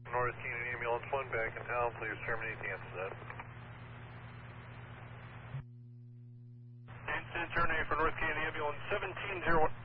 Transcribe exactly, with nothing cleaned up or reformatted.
North Canyon Ambulance one back in town, please terminate the incident. Incident terminated for North Canyon Ambulance seventeen zero one.